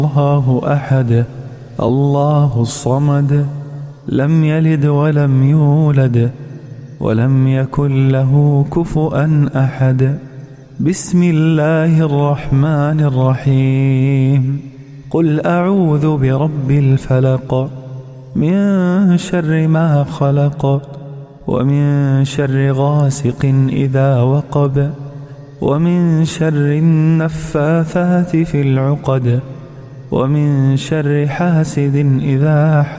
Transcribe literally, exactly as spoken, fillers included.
الله أحد الله الصمد لم يلد ولم يولد ولم يكن له كفؤا أحد. بسم الله الرحمن الرحيم. قل أعوذ برب الفلق من شر ما خلق ومن شر غاسق إذا وقب ومن شر النفاثات في العقد ومن شر حاسد إذا حسد.